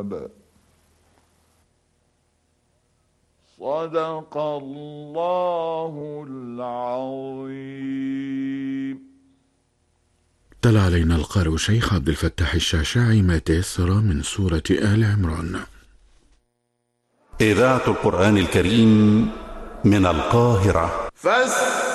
الحساب. صدق الله العظيم. تلا علينا القارئ الشيخ عبد الفتاح الشعشاعي ما تيسر من سورة آل عمران. إذاعة القرآن الكريم من القاهرة.